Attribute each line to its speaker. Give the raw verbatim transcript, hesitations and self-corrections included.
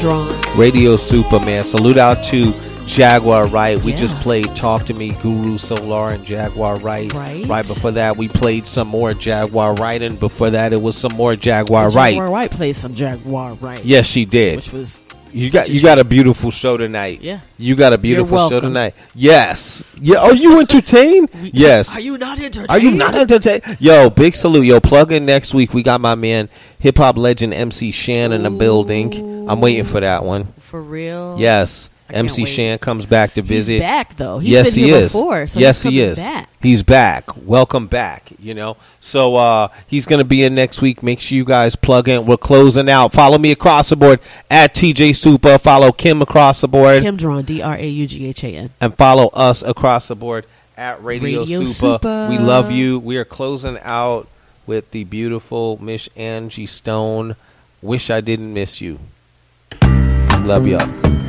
Speaker 1: Drawn.
Speaker 2: Radio Superman. Salute out to Jaguar Wright. We
Speaker 1: Yeah.
Speaker 2: just played Talk to Me, Guru Solar, and Jaguar Wright.
Speaker 1: Right.
Speaker 2: Right before that, we played some more Jaguar Wright, and before that, it was some more Jaguar
Speaker 1: Jaguar
Speaker 2: Wright.
Speaker 1: Jaguar Wright played some Jaguar Wright.
Speaker 2: Yes, she did.
Speaker 1: Which was
Speaker 2: You
Speaker 1: such
Speaker 2: got
Speaker 1: a
Speaker 2: you
Speaker 1: shame.
Speaker 2: got a beautiful show tonight.
Speaker 1: Yeah.
Speaker 2: You got a beautiful show
Speaker 1: welcome.
Speaker 2: tonight. Yes. Yeah. Are you entertained? Yes.
Speaker 1: Are you not entertained?
Speaker 2: Are you not entertained? Yo, big salute. Yo, plug in next week. We got my man, hip hop legend M C Shan in the building. I'm waiting for that one.
Speaker 1: For real?
Speaker 2: Yes.
Speaker 1: I can't
Speaker 2: M C
Speaker 1: wait.
Speaker 2: Shan comes back to visit.
Speaker 1: He's back though. He's
Speaker 2: yes,
Speaker 1: been
Speaker 2: he
Speaker 1: here
Speaker 2: is.
Speaker 1: before. So
Speaker 2: yes,
Speaker 1: he's
Speaker 2: he
Speaker 1: coming
Speaker 2: is.
Speaker 1: Back.
Speaker 2: He's back. Welcome back. You know, so uh, he's gonna be in next week. Make sure you guys plug in. We're closing out. Follow me across the board at T J Super. Follow Kim across the board.
Speaker 1: Kim Drawn, D R A U G H A N.
Speaker 2: And follow us across the board at Radio,
Speaker 1: Radio
Speaker 2: Super.
Speaker 1: Super.
Speaker 2: We love you. We are closing out with the beautiful Miss Angie Stone. Wish I didn't miss you. Love y'all.